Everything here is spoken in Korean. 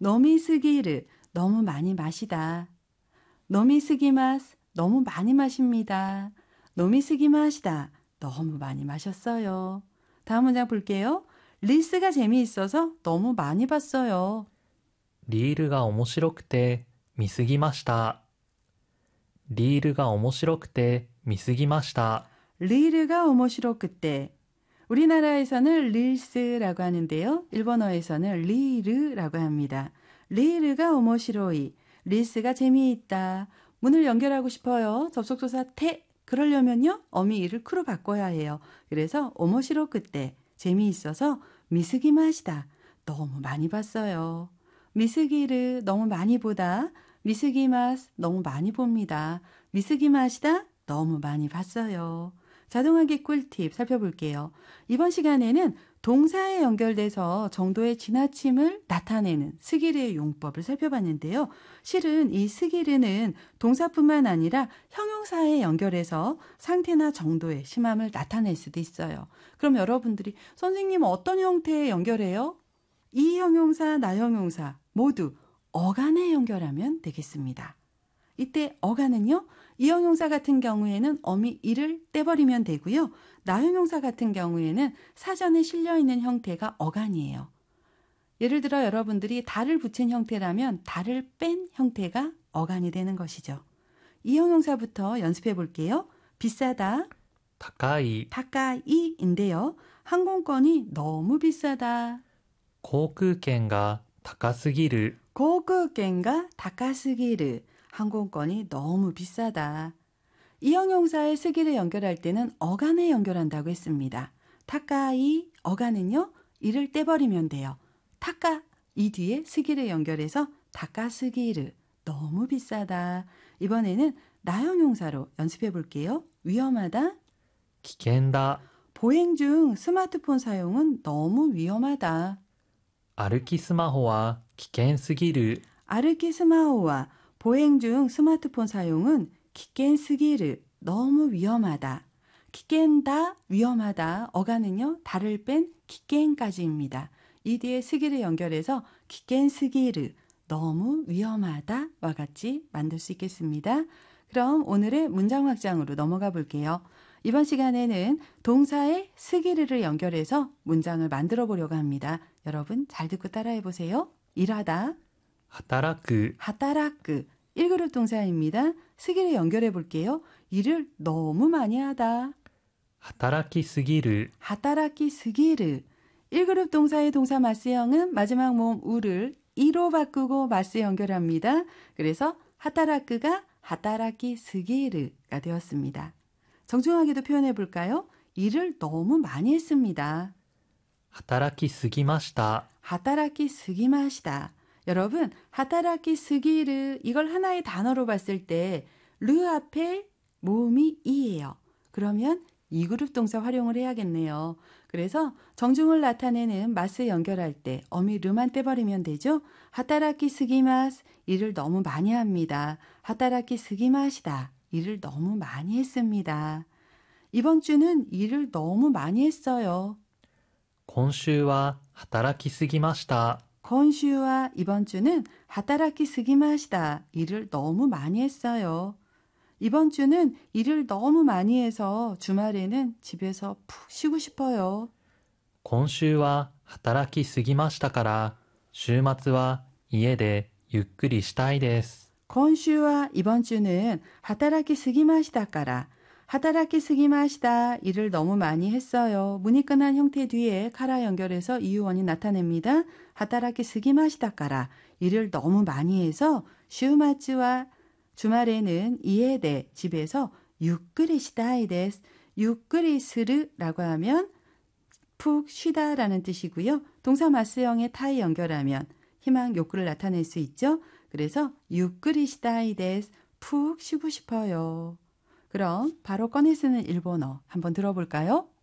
飲みすぎる, 너무 많이 마시다. 飲みすぎます, 너무 많이 마십니다. 飲みすぎました, 너무 많이 마셨어요. 다음 문장 볼게요. 릴스가 재미있어서 너무 많이 봤어요. リールが面白くて見すぎました。リールが面白くて見すぎました。 릴가 오모시로그때. 우리나라에서는 릴스라고 하는데요. 일본어에서는 리르라고 합니다. 리르가 오모시로이. 릴스가 재미있다. 문을 연결하고 싶어요. 접속조사 테. 그러려면요. 어미이를 크로 바꿔야 해요. 그래서 오모시로그때. 재미있어서 미스기마시다. 너무 많이 봤어요. 미스기를 너무 많이 보다. 미스기마스 너무 많이 봅니다. 미스기마시다 너무 많이 봤어요. 자동하기 꿀팁 살펴볼게요. 이번 시간에는 동사에 연결돼서 정도의 지나침을 나타내는 스기르의 용법을 살펴봤는데요. 실은 이 스기르는 동사뿐만 아니라 형용사에 연결해서 상태나 정도의 심함을 나타낼 수도 있어요. 그럼 여러분들이 선생님 어떤 형태에 연결해요? 이 형용사, 나 형용사 모두 어간에 연결하면 되겠습니다. 이때 어간은요. 이 형용사 같은 경우에는 어미 이를 떼버리면 되고요. 나 형용사 같은 경우에는 사전에 실려있는 형태가 어간이에요. 예를 들어 여러분들이 다를 붙인 형태라면 다를 뺀 형태가 어간이 되는 것이죠. 이 형용사부터 연습해 볼게요. 비싸다, 高い 타까이인데요. 항공권이 너무 비싸다. 航空券が高すぎる 고급겐가 다카스기르. 항공권이 너무 비싸다. 이 형용사의 스기를 연결할 때는 어간에 연결한다고 했습니다. 타까이 어간은요. 이를 떼버리면 돼요. 타까 이 뒤에 스기를 연결해서 다카스기르. 너무 비싸다. 이번에는 나 형용사로 연습해 볼게요. 위험하다. 危険だ 보행 중 스마트폰 사용은 너무 위험하다. 歩きスマホは危険すぎる 아르키 스마호와 보행 중 스마트폰 사용은 기켄스기르 너무 위험하다. 기켄다 위험하다. 어간은요. 다를 뺀 기켄까지입니다. 이 뒤에 스기를 연결해서 기켄스기르 너무 위험하다와 같이 만들 수 있겠습니다. 그럼 오늘의 문장 확장으로 넘어가 볼게요. 이번 시간에는 동사의 스기르를 연결해서 문장을 만들어 보려고 합니다. 여러분 잘 듣고 따라해 보세요. 일하다, 働く 하타라크 1그룹 동사입니다. 스기를 연결해 볼게요. 일을 너무 많이 하다. 働きすぎる 하타라키 스기르 1그룹 동사의 동사 마스형은 마지막 모음 우를 이로 바꾸고 마스 연결합니다. 그래서 하타라크가 하타라키 스기르가 되었습니다. 정중하게도 표현해 볼까요? 일을 너무 많이 했습니다. 働きすぎました 하타라키 스기마시다. 여러분, 하타라키 스기르 이걸 하나의 단어로 봤을 때 르 앞에 모음이 이예요. 그러면 이 그룹 동사 활용을 해야겠네요. 그래서 정중을 나타내는 마스 연결할 때 어미 르만 떼버리면 되죠. 하타라키 스기마스 일을 너무 많이 합니다. 하타라키 스기마시다 일을 너무 많이 했습니다. 이번 주는 일을 너무 많이 했어요. 今週は働きすぎました今週와 이번 주는 하타라키 스기마시다 일을 너무 많이 했어요. 이번 주는 일을 너무 많이 해서 주말에는 집에서 푹 쉬고 싶어요. 今週は働きすぎましたから週末は家でゆっくりしたいです今週와 이번 주는 하타라키 스기마시다까라 하타라키 스기마시다 일을 너무 많이 했어요. 문이 끝난 형태 뒤에 카라 연결해서 이유원이 나타냅니다. 하타라키 스기마시다까라 일을 너무 많이 해서 슈마츠와 주말에는 이에데 집에서 유끄리 시다이 데스 유끄리 스르라고 하면 푹 쉬다라는 뜻이고요. 동사 마스형의 타이 연결하면 희망 욕구를 나타낼 수 있죠. 그래서 유끄리 시다이 데스 푹 쉬고 싶어요. 그럼 바로 꺼내 쓰는 일본어 한번 들어볼까요?